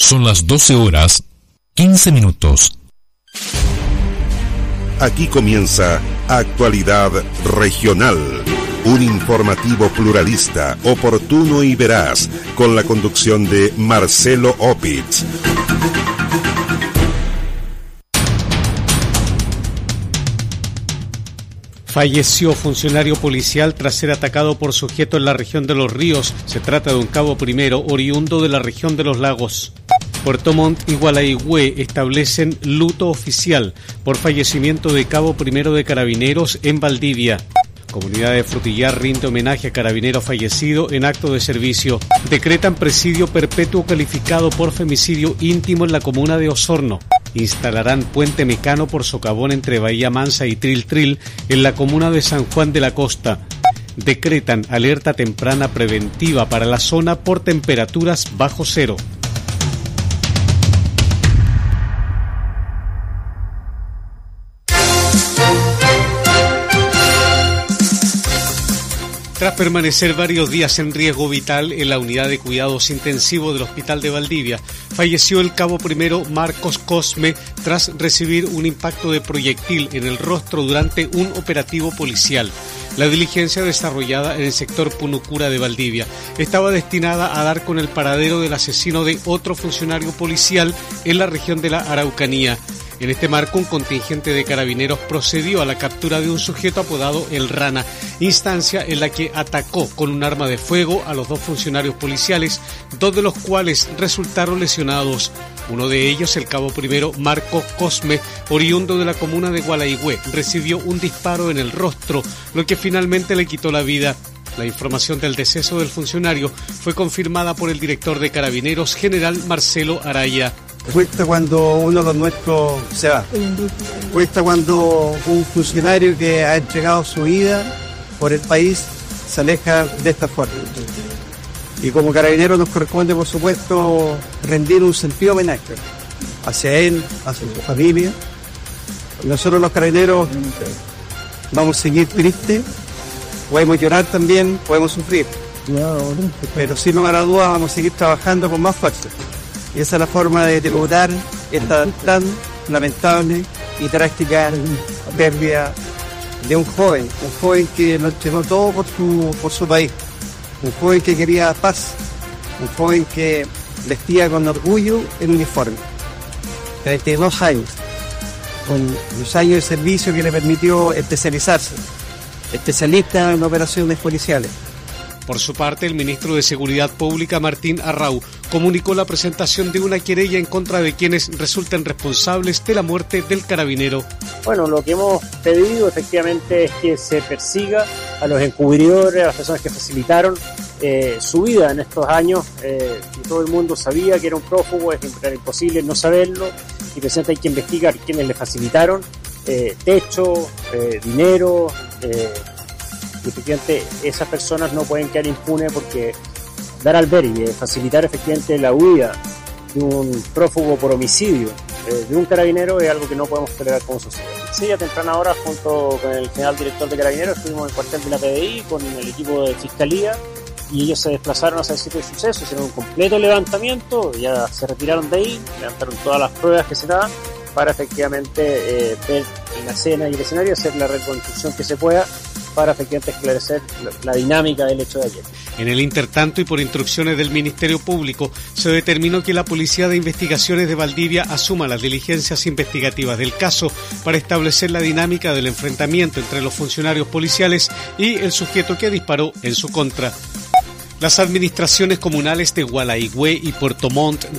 Son las 12:15. Aquí comienza Actualidad Regional, un informativo pluralista, oportuno y veraz, con la conducción de Marcelo Opitz. Falleció funcionario policial tras ser atacado por sujeto en la región de Los Ríos. Se trata de un cabo primero oriundo de la región de los Lagos. Puerto Montt y Gualaigüe establecen luto oficial por fallecimiento de cabo primero de Carabineros en Valdivia. Comunidad de Frutillar rinde homenaje a carabinero fallecido en acto de servicio. Decretan presidio perpetuo calificado por femicidio íntimo en la comuna de Osorno. Instalarán puente mecano por socavón entre Bahía Mansa y Tril Tril en la comuna de San Juan de la Costa. Decretan alerta temprana preventiva para la zona por temperaturas bajo cero. Tras permanecer varios días en riesgo vital en la unidad de cuidados intensivos del Hospital de Valdivia, falleció el cabo primero Marcos Cosme tras recibir un impacto de proyectil en el rostro durante un operativo policial. La diligencia desarrollada en el sector Punucura de Valdivia estaba destinada a dar con el paradero del asesino de otro funcionario policial en la región de la Araucanía. En este marco, un contingente de carabineros procedió a la captura de un sujeto apodado El Rana, instancia en la que atacó con un arma de fuego a los dos funcionarios policiales, dos de los cuales resultaron lesionados. Uno de ellos, el cabo primero Marcos Cosme, oriundo de la comuna de Gualaigüe, recibió un disparo en el rostro, lo que finalmente le quitó la vida. La información del deceso del funcionario fue confirmada por el director de Carabineros, general Marcelo Araya. Cuesta cuando uno de los nuestros se va. Cuesta cuando un funcionario que ha entregado su vida por el país se aleja de esta forma. Y como carabineros nos corresponde, por supuesto, rendir un sentido homenaje hacia él, hacia su familia. Nosotros los carabineros vamos a seguir tristes, podemos llorar también, podemos sufrir. Pero sin lugar a dudas vamos a seguir trabajando con más fuerza. Y esa es la forma de tributar esta tan lamentable y trágica pérdida de un joven que lo entregó todo por su país, un joven que quería paz, un joven que vestía con orgullo el uniforme. 32 años, con los años de servicio que le permitió especializarse, especialista en operaciones policiales. Por su parte, el ministro de Seguridad Pública, Martín Arrau, comunicó la presentación de una querella en contra de quienes resulten responsables de la muerte del carabinero. Bueno, lo que hemos pedido efectivamente es que se persiga a los encubridores, a las personas que facilitaron su vida en estos años. Y todo el mundo sabía que era un prófugo, era imposible no saberlo, y precisamente hay que investigar quienes le facilitaron techo, dinero. Y efectivamente esas personas no pueden quedar impunes, porque dar albergue, facilitar efectivamente la huida de un prófugo por homicidio de un carabinero es algo que no podemos tolerar como sociedad. Sí, a temprana hora, junto con el general director de Carabineros, estuvimos en el cuartel de la PDI con el equipo de Fiscalía, y ellos se desplazaron hacia el sitio de suceso, hicieron un completo levantamiento, ya se retiraron de ahí, levantaron todas las pruebas que se daban para efectivamente ver en la escena y el escenario, hacer la reconstrucción que se pueda para efectivamente esclarecer la dinámica del hecho de ayer. En el intertanto y por instrucciones del Ministerio Público, se determinó que la Policía de Investigaciones de Valdivia asuma las diligencias investigativas del caso para establecer la dinámica del enfrentamiento entre los funcionarios policiales y el sujeto que disparó en su contra. Las administraciones comunales de Gualaigüe y Puerto Montt